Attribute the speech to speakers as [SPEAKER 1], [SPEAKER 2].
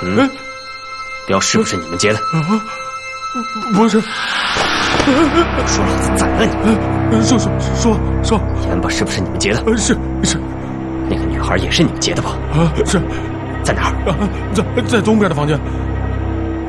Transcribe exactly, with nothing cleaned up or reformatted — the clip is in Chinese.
[SPEAKER 1] 嗯，镖是不是你们劫的？
[SPEAKER 2] 啊，不是。
[SPEAKER 1] 说老子宰了
[SPEAKER 2] 你！说说说说，
[SPEAKER 1] 言吧是不是你们劫的？
[SPEAKER 2] 是是。
[SPEAKER 1] 那个女孩也是你们劫的吧？
[SPEAKER 2] 啊，是。
[SPEAKER 1] 在哪儿？
[SPEAKER 2] 啊，在在东边的房间。